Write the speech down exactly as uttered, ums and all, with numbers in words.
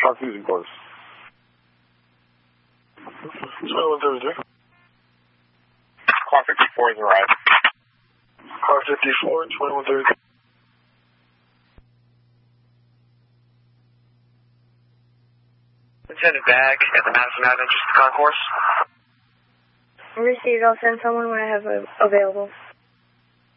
Talk using course. twenty-one thirty-three. Car fifty-four is arrived. Car fifty-four, twenty-one thirty-three. Intended bag at the Madison Avenue Concourse. Received. I'll send someone when I have a, available.